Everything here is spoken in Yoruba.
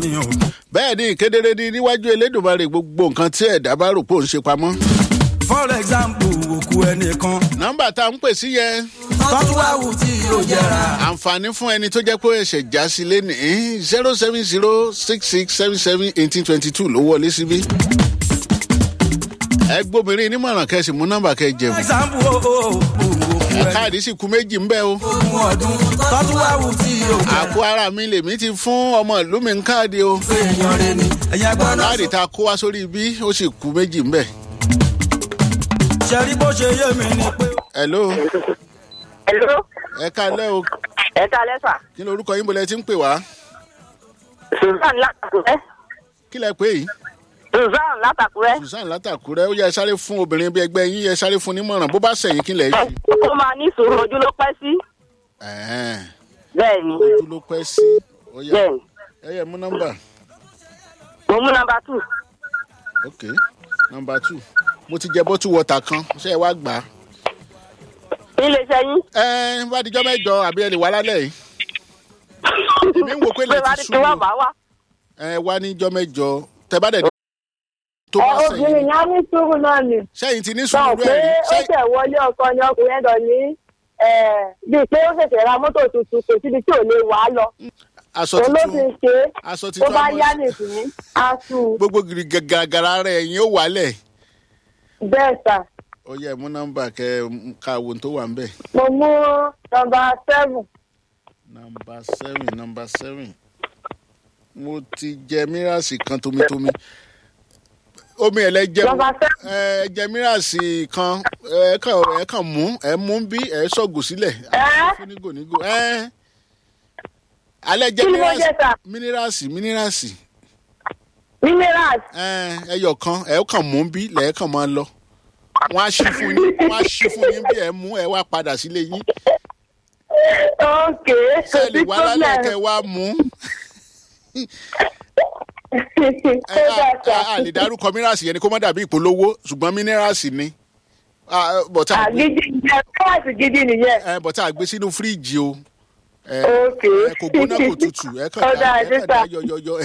ni o. bẹ́ẹ̀ ni kedere ni níwájú Elédùmarè gbogbo nǹkan tí ẹ̀dá bá rò pé ó ń ṣe pamọ́. for example òkú ẹnìkan. nọ́mbà tá à ń pè sí yẹn. tọ́jú àwù tí yóò jẹra. àǹfààní fún ẹni tó jẹ́ pé ẹ̀ṣẹ̀ já sí lé ní 07066771822 ló wọlé síbí. ẹ gbóbìnrin nímọ̀ràn kẹ́sì mú nọ́mbà kẹ́ jẹ̀bù. for example òkú káàdì sì kù méjì ń bẹ o. ogún ọdún tọ́jú àwù tí yóò jẹra. àpò ara mi lèmi ti fún ọmọ ìlú mi ń káàdì o. èèyàn rẹ ni ẹ̀yà gbọ́dọ̀. káàdì tá a kó wá sórí ibi ó sì kù méjì ń bẹ. ṣe rí bó ṣe yé mi ni pé. hello Hello. ẹ káalẹ́ o Ẹ káalẹ́ sà. kí ni orúkọ yín bọ́lẹ̀ tí ń pè wá. Susan látàkùrẹ́. kí lẹ pé yìí. Susan látàkùrẹ́. Susan látàkùrẹ́ ó yẹ sáré fún obìnrin bí ẹgbẹ́ yín yẹ sáré fún nímọ̀ràn bó bá sẹ̀yìn kí lẹ̀ yìí. Ó máa ní sùúrù ojú ló pẹ́ sí. Bẹ́ẹ̀ni. ojú ló pẹ́ sí. ó yá Bẹ́ẹ̀ni. ẹ yẹ mú nọ́mbà. Mo mú nọ́mbà 2. ok nọ́mbà 2 mo ti jẹ bọ́tù wọ́tà kan ṣé ẹ wá gbà á. Ilé iṣẹ́ yín. bá dijọ́ mẹ́jọ àbí ẹ lè wá lálẹ́ yìí. èmi ń wò pé lè ti sùn Pé wá bá wá. wá níjọ́ mẹ́jọ tẹ bá dẹ̀ tó bá sẹ̀yìn. obìnrin yẹn á ní sùúrù náà ni. sẹ́yìn ti ní sọ sùúrù pé ẹ̀ ó tẹ̀ wọlé ọkọ ni ọkùnrin ẹ̀dọ̀ ní bíi pé ó ṣẹ̀ṣẹ̀ ra mọ́tò tuntun kò síbi tí ò lè wà á lọ. aṣọ olófin tuntun ṣe aṣọ ó tuntun bá àmọ́ yá nìsín á sùn gbogbo gírí gàgàrà rẹ̀ ẹ̀yìn ó wálẹ̀. bẹ́ẹ̀ sà. ó yẹ mú nọ́mbà kẹ ká wo tó wà ń bẹ̀. mo mú nọ́mbà 7. nọ́mbà 7 mo ti jẹ míràsì kan tomitomi omi ẹlẹ́jẹ̀ Nọ́mbà 7. jẹ míràsì kan ẹ kàn mú bí ẹ sọ̀gù sílẹ̀ fún nígò alẹ́ jẹ Kí ni mo jẹ sà? míníràsì minerals. ẹyọ kan ẹ kàn mú bí lẹ́ẹ̀ kàn máa lọ wọ́n á ṣí fún yín bí ẹ mú ẹ wá padà sílé yín ok sẹ́ẹ̀lì wà lálẹ́ kẹ wá mú. a lè dárúkọ míníràsì yẹn ni kó má dàbí ìpolówó ṣùgbọ́n míníràsì ni. minerals gidi nìyẹn. bọ̀tà àgbé sínú fíríjì o. ok kò gbóná kò tutù ẹ kàn dá yọyọyọ